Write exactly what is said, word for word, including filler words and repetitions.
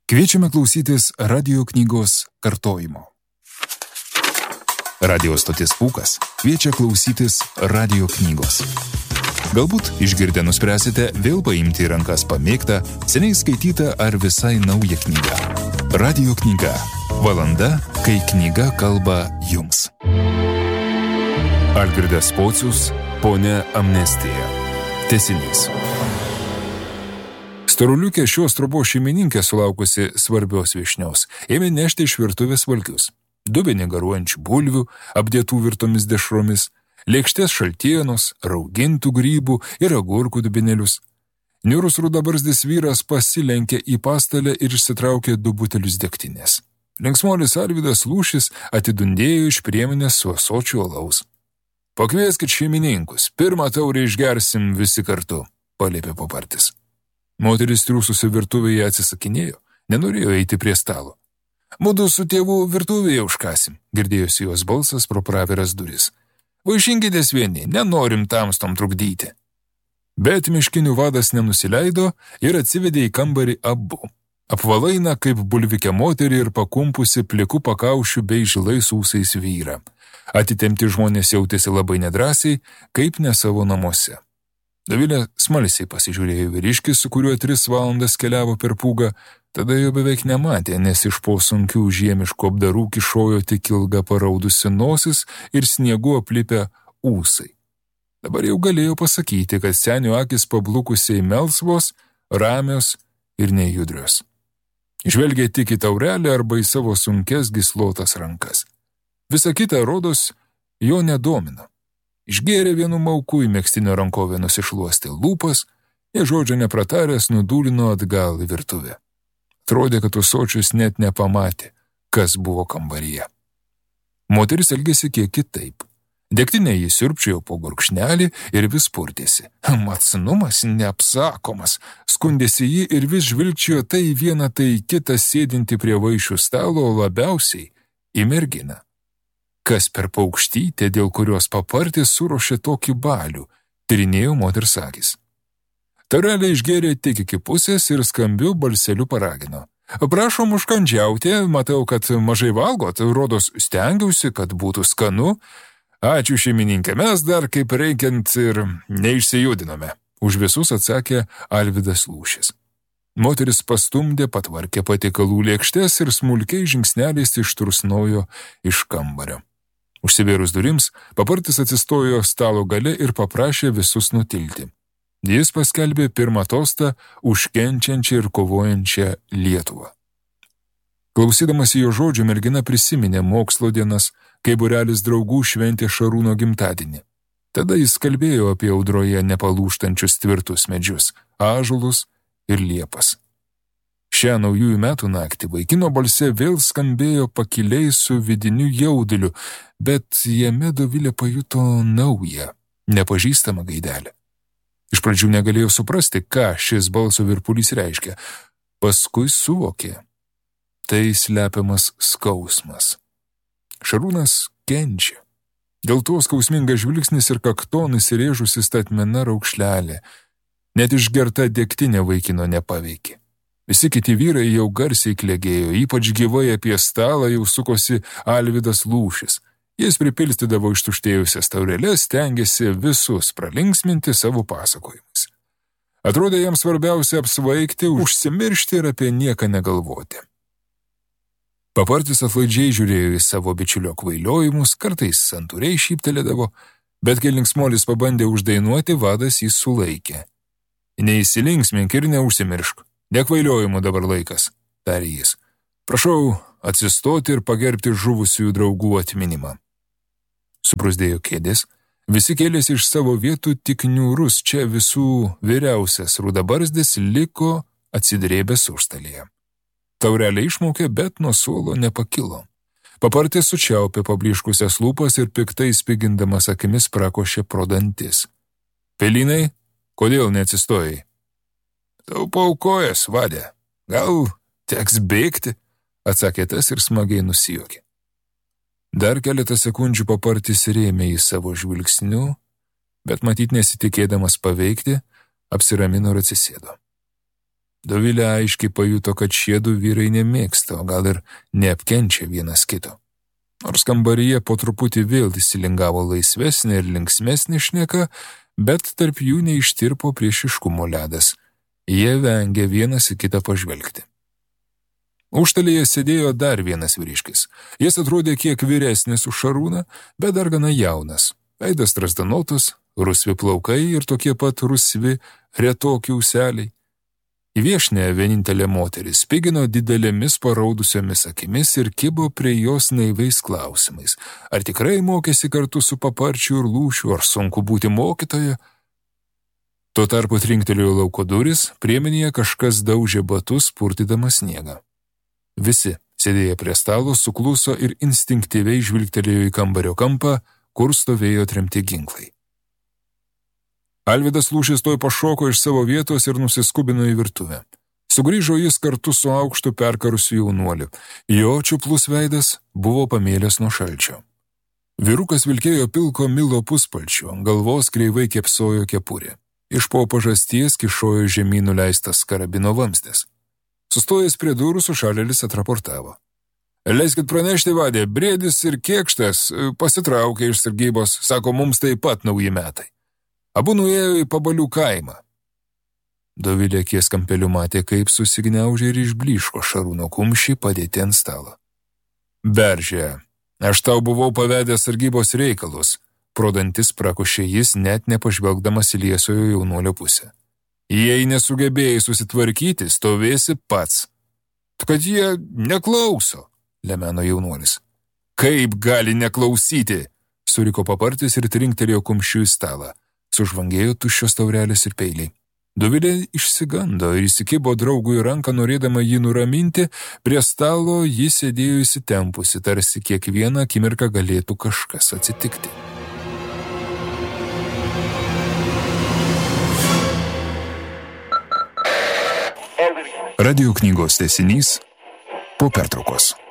Kviečiame klausytis radio knygos kartojimo. Radio stotis Pūkas kviečia klausytis radio knygos. Galbūt išgirdę nuspręsite vėl paimti į rankas pamėgtą, seniai skaitytą ar visai naują knygą. Radio knyga. Valanda, kai knyga kalba jums. Algirdas Pocius, Ponia Amnestija. Tęsinys. Storuliukė šios trobos šeimininkė sulaukusi svarbios viešnios ėmė nešti iš virtuvės valgius. Dubenį garuojančių bulvių, apdėtų virtomis dešromis, lėkštės šaltienos, raugintų grybų ir agurkų dubenėlius. Niūrus rudabarzdis vyras pasilenkė į pastalę ir išsitraukė du butelius degtinės. Linksmolis Arvydas Lūšis atidundėjo iš priemenės su ąsočiu alaus. Pakvieskit šeimininkus, pirmą taurę išgersim visi kartu, paliepė papartis. Moteris triūsusi virtuvėje atsisakinėjo, nenorėjo eiti prie stalo. Mudu su tėvu virtuvėje užkasim, girdėjosi jos balsas pro praviras duris. Vaišinkitės vieni, nenorim tamstom trukdyti. Bet miškinių vadas nenusileido ir atsivedė į kambarį abu. Apvalaina kaip bulvikė moterį ir pakumpusi pliku pakaušiu bei žilais ūsais vyrą. Atitempti žmonės jautėsi labai nedrąsiai, kaip ne savo namuose. Dovilė smalsiai pasižiūrėjo vyriškį, su kuriuo tris valandas keliavo per Pūgą, tada jo beveik nematė, nes iš po sunkių žiemiškų apdarų kišojo tik ilga paraudusi nosis ir sniegu aplipę ūsai. Dabar jau galėjo pasakyti, kad senio akis pablukusiai melsvos, ramios ir nejudrios. Žvelgė tik į taurelę arba į savo sunkes gyslotas rankas. Visa kita, rodos, jo nedomino. Išgėrė vienu mauku, į megztinio rankovę nusišluostė lūpas, ir žodžio neprataręs nudūlino atgal į virtuvę. Atrodė, kad ūsočius net nepamatė, kas buvo kambaryje. Moteris elgėsi kiek kitaip. Degtinę jis siurbčiojo po gurkšnelį ir vis purtėsi. Matsnumas neapsakomas, skundėsi jį ir vis žvilgčiojo tai vieną, tai kitą sėdinti prie vaišių stalo, labiausiai į merginą. Kas per paukštytę, dėl kurios papartis suruošė tokį balių, tyrinėjo moters akis. Taurelė išgėrė tik iki pusės ir skambiu balseliu paragino. Prašom užkandžiauti, matau, kad mažai valgot, rodos stengiausi, kad būtų skanu. Ačiū šeimininkė, mes dar kaip reikiant ir neišsijudinome. Už visus atsakė Alvydas Lūšis. Moteris pastumdė, patvarkė patiekalų lėkštes ir smulkiai žingsneliais ištrusnojo iš kambario. Užsivėrus durims, papartis atsistojo stalo gale ir paprašė visus nutilti. Jis paskelbė pirmą tostą už kenčiančią ir kovojančią Lietuvą. Klausydamas jo žodžių, mergina prisiminė mokslo dienas, kai būrelis draugų šventė Šarūno gimtadienį. Tada jis kalbėjo apie audroje nepalūžtančius tvirtus medžius, ąžuolus ir liepas. Šią naujųjų metų naktį vaikino balse vėl skambėjo pakiliai su vidiniu jauduliu, bet jame Dovilė pajuto naują, nepažįstamą gaidelę. Iš pradžių negalėjo suprasti, ką šis balso virpulys reiškia. Paskui suvokė. Tai slepiamas skausmas. Šarūnas kenčia. Dėl to skausmingas žvilgsnis ir kakton įsirėžusi statmena raukšlelė. Net išgerta degtinė vaikino nepaveikė. Visi kiti vyrai jau garsiai klegėjo, ypač gyvai apie stalą jau sukosi Alvydas Lūšis. Jis pripilstydavo ištuštėjusias taurelės, stengėsi visus pralinksminti savo pasakojimais. Atrodė jam svarbiausia apsvaigti, užsimiršti ir apie nieką negalvoti. Papartis atlaidžiai žiūrėjo į savo bičiulio kvailiojimus, kartais santūriai šyptelėdavo, bet kai linksmolis pabandė uždainuoti, vadas jį sulaikė. Neįsilinksmink ir neužsimiršk. Nekvailiojimų dabar laikas, tarė jis. Prašau atsistoti ir pagerbti žuvusiųjų draugų atminimą. Subrusdėjo kėdės, visi kėlėsi iš savo vietų, tik niūrus čia visų vyriausias rudabarzdis liko atsidrėbęs užstalėje. Taurelė išmaukė, bet nuo suolo nepakilo. Papartis sučiaupė pablyškusias lūpas ir piktai spigindamas akimis prakošė pro dantis. Pelynai, kodėl neatsistojai? Taupau kojas, vadė. Gal teks bėgti, atsakė tas ir smagiai nusijuokė. Dar keletą sekundžių papartis rėmė į savo žvilgsniu, bet matyt nesitikėdamas paveikti, apsiramino ir atsisėdo. Dovilė aiškiai pajuto, kad šiedu vyrai nemėgsta, o gal ir neapkenčia vienas kito. Nors kambaryje po truputį vėl įsilingavo laisvesnė ir linksmesnė šneka, bet tarp jų neištirpo priešiškumo ledas. Jie vengė vienas į kitą pažvelgti. Užtalyje sėdėjo dar vienas vyriškis. Jis atrodė kiek vyresnis už Šarūną, bet dar gana jaunas. Veidas strazdanotas, rusvi plaukai ir tokie pat rusvi retoki ūseliai. Į viešnę vienintelė moteris spigino didelėmis paraudusiomis akimis ir kibo prie jos naiviais klausimais. Ar tikrai mokėsi kartu su Paparčiu ir Lūšiu, ar sunku būti mokytoja? Tuo tarpu trinktelėjo lauko duris, priemenėje kažkas daužė batus, purtydamas sniegą. Visi, sėdėję prie stalo, sukluso ir instinktyviai žvilgtelėjo į kambario kampą, kur stovėjo tremti ginklai. Alvydas Lūšis toj pašoko iš savo vietos ir nusiskubino į virtuvę. Sugrįžo jis kartu su aukštu perkarusiu jaunuoliu. Jo čiuplus veidas buvo pamėlęs nuo šalčio. Vyrukas vilkėjo pilko milo puspalčiu, ant galvos kreivai kepsojo kepurė. Iš po pažasties kišojo žemyn nuleistas karabino vamzdis. Sustojęs prie durų, sušalėlis atraportavo. Leiskit pranešti, vadė, Briedis ir Kėkštas pasitraukė iš sargybos, sako, mums taip pat nauji metai. Abu nuėjo į Pabalių kaimą. Dovilė akies kampeliu matė, kaip susigniaužė ir išblyško Šarūno kumščiai padėti ant stalo. Beržė, aš tau buvau pavedęs sargybos reikalus, pro dantis prakušė jis, net nepažvelgdamas į liesojo jaunuolio pusę. Jei nesugebėjai susitvarkyti, stovėsi pats. Kad jie neklauso, lemeno jaunuolis. Kaip gali neklausyti, suriko Papartis ir trinktelėjo kumščiu į stalą. Sužvangėjo tuščios taurelės ir peiliai. Dovilė išsigando ir įsikibo draugui į ranką, norėdama jį nuraminti, prie stalo jis sėdėjo įsitempusi, tarsi kiekvieną akimirką galėtų kažkas atsitikti. Radio knygos tęsinys po pertraukos.